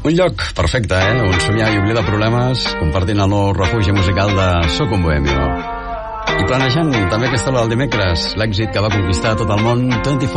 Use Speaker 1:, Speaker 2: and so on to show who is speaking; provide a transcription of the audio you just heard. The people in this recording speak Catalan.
Speaker 1: Un lloc perfecte, on somiar i oblidar problemes, compartint el nou refugi musical de Soc un Bohemio. I planejant també aquesta hora del dimecres, l'èxit que va conquistar tot el món 24